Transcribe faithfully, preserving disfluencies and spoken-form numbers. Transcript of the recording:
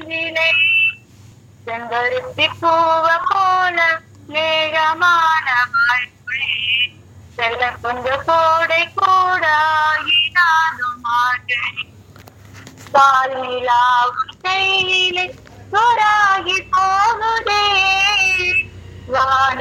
நெஞ்சிலே செம்பருத்தி பூவ போல மேகமான வாழ்வுளே செல்ல கொஞ்ச கோடை கூடாகி நானும் மாட்டேன் பால் நிலாவும் கையிலே சொராகி போகுதே வான்